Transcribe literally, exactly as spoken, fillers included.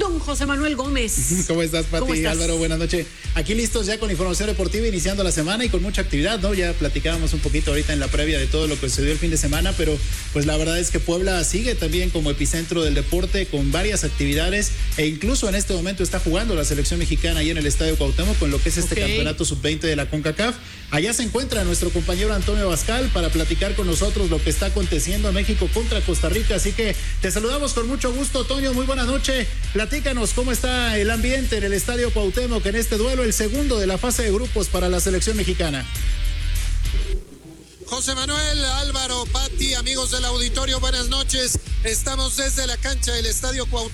don José Manuel Gómez. ¿Cómo estás, Pati? ¿Cómo estás? Álvaro, buenas noches. Aquí listos ya con información deportiva, iniciando la semana y con mucha actividad, ¿no? Ya platicábamos un poquito ahorita en la previa de todo lo que sucedió el fin de semana, pero pues la verdad es que Puebla sigue también como epicentro del deporte con varias actividades e incluso en este momento está jugando la selección mexicana ahí en el Estadio Cuauhtémoc con lo que es este Okay. campeonato sub veinte de la CONCACAF. Allá se encuentra nuestro compañero Antonio Bascal para platicar con nosotros lo que está aconteciendo en México contra Costa Rica, así que te saludamos con mucho gusto, Toño, muy buenas noches. Platícanos cómo está el ambiente en el Estadio Cuauhtémoc en este duelo, el segundo de la fase de grupos para la selección mexicana. José Manuel, Álvaro, Pati, amigos del auditorio, buenas noches. Estamos desde la cancha del Estadio Cuauhtémoc